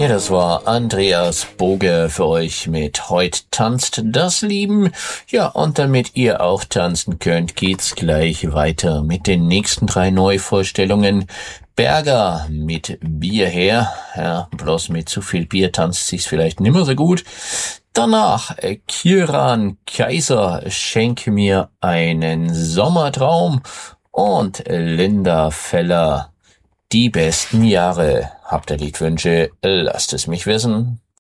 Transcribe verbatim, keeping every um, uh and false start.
Ja, das war Andreas Boge für euch mit Heut tanzt das Leben. Ja, und damit ihr auch tanzen könnt, geht's gleich weiter mit den nächsten drei Neuvorstellungen. Berger mit Bier her. Ja, bloß mit zu viel Bier tanzt sich's vielleicht nimmer so gut. Danach äh, Kieran Kaiser, Schenk mir einen Sommertraum. Und Linda Feller, Die besten Jahre. Habt ihr Liedwünsche? Lasst es mich wissen.